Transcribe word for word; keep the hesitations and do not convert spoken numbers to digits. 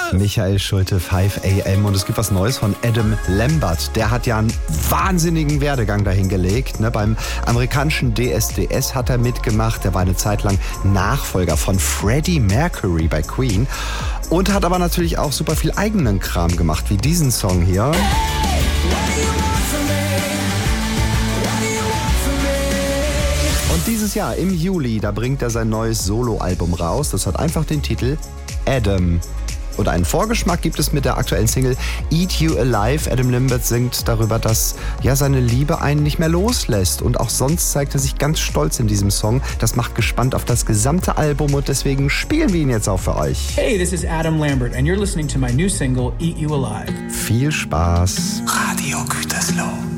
Michael Schulte, fünf A M. Und es gibt was Neues von Adam Lambert. Der hat ja einen wahnsinnigen Werdegang dahin gelegt. Ne? Beim amerikanischen D S D S hat er mitgemacht. Der war eine Zeit lang Nachfolger von Freddie Mercury bei Queen. Und hat aber natürlich auch super viel eigenen Kram gemacht, wie diesen Song hier. Und dieses Jahr im Juli, da bringt er sein neues Soloalbum raus. Das hat einfach den Titel Adam. Und einen Vorgeschmack gibt es mit der aktuellen Single Eat You Alive. Adam Lambert singt darüber, dass ja seine Liebe einen nicht mehr loslässt. Und auch sonst zeigt er sich ganz stolz in diesem Song. Das macht gespannt auf das gesamte Album und deswegen spielen wir ihn jetzt auch für euch. Hey, this is Adam Lambert and you're listening to my new single Eat You Alive. Viel Spaß. Radio Gütersloh.